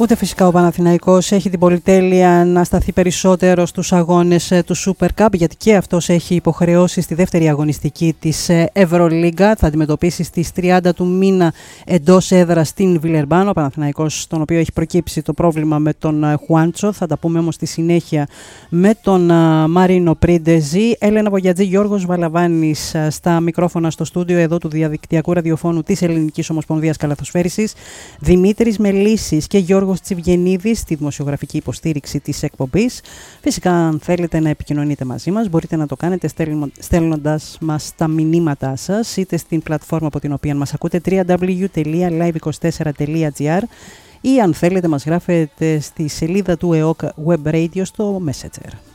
Ούτε φυσικά ο Παναθηναϊκός έχει την πολυτέλεια να σταθεί περισσότερο στους αγώνες του Super Cup, γιατί και αυτός έχει υποχρεώσει στη δεύτερη αγωνιστική της Ευρωλίγκα. Θα αντιμετωπίσει στις 30 του μήνα εντός έδρας στην Βιλερμπάν. Ο Παναθηναϊκός, τον οποίο έχει προκύψει το πρόβλημα με τον Χουάντσο. Θα τα πούμε όμως στη συνέχεια με τον Μαρίνο Πρίντεζη. Έλενα Βογιατζή, Γιώργος Βαλαβάνης στα μικρόφωνα στο στούντιο εδώ του διαδικτυακού ραδιοφώνου της Ελληνικής Ομοσπονδίας Καλαθοσφαίρισης. Δημήτρης Μελίσης και Γιώργος Τσιβγενίδης στη δημοσιογραφική υποστήριξη της εκπομπής. Φυσικά, αν θέλετε να επικοινωνείτε μαζί μας, μπορείτε να το κάνετε στέλνοντας μας τα μηνύματά σας, είτε στην πλατφόρμα από την οποία μας ακούτε, www.live24.gr, ή αν θέλετε μας γράφετε στη σελίδα του ΕΟΚ Web Radio στο Messenger.